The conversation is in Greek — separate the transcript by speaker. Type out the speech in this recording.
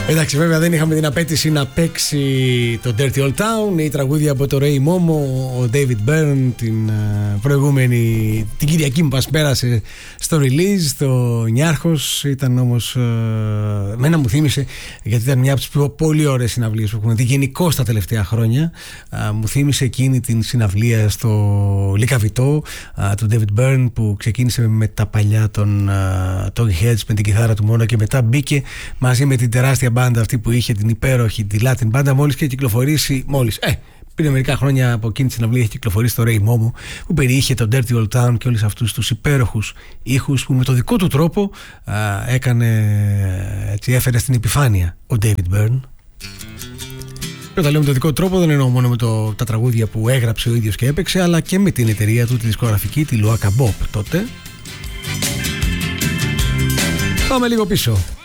Speaker 1: Εντάξει, βέβαια δεν είχαμε την απέτηση να παίξει το Dirty Old Town ή τραγούδια από το Ray Momo, ο David Byrne την προηγούμενη, την Κυριακή που μας πέρασε στο release, το Νιάρχος. Ήταν όμως, μένα μου θύμισε, γιατί ήταν μια από τις πιο πολύ ωραίες συναυλίες που έχουμε δει γενικώς τα τελευταία χρόνια. Μου θύμισε εκείνη την συναυλία στο Λικαβιτό του David Byrne, που ξεκίνησε με τα παλιά των Talking Heads με την κιθάρα του μόνο, και μετά μπήκε μαζί με την τεράστια μπάντα αυτή που είχε, την υπέροχη, τη Latin μπάντα, μόλις και κυκλοφορήσει, πριν μερικά χρόνια από εκείνη τη συναυλία είχε κυκλοφορήσει το Ray Momo, που περιείχε το Dirty Old Town και όλους αυτούς τους υπέροχους ήχους που με το δικό του τρόπο έφερε στην επιφάνεια ο David Byrne. Και όταν λέμε το δικό τρόπο, δεν εννοώ μόνο με τα τραγούδια που έγραψε ο ίδιος και έπαιξε, αλλά και με την εταιρεία του, τη δισκογραφική, τη Luaka Bop τότε. Πάμε λίγο πίσω.